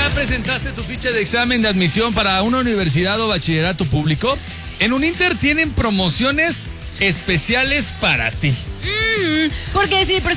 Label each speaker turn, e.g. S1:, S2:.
S1: ¿Ya presentaste tu ficha de examen de admisión para una universidad o bachillerato público? En Uninter tienen promociones especiales para ti.
S2: Porque si